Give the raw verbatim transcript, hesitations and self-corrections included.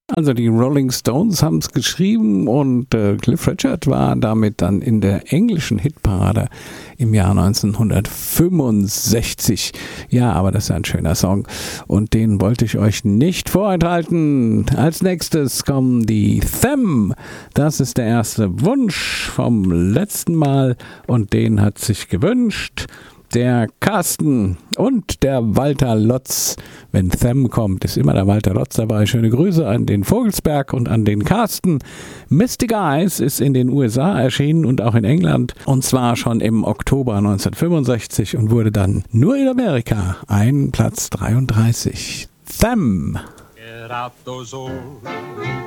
Also die Rolling Stones haben es geschrieben und äh, Cliff Richard war damit dann in der englischen Hitparade im Jahr neunzehnhundertfünfundsechzig. Ja, aber das ist ein schöner Song und den wollte ich euch nicht vorenthalten. Als nächstes kommen die Them. Das ist der erste Wunsch vom letzten Mal und den hat sich gewünscht der Carsten und der Walter Lotz. Wenn Them kommt, ist immer der Walter Lotz dabei. Schöne Grüße an den Vogelsberg und an den Carsten. Mystic Eyes ist in den U S A erschienen und auch in England. Und zwar schon im Oktober neunzehnhundertfünfundsechzig und wurde dann nur in Amerika ein Platz dreiunddreißig. Them. Get out those old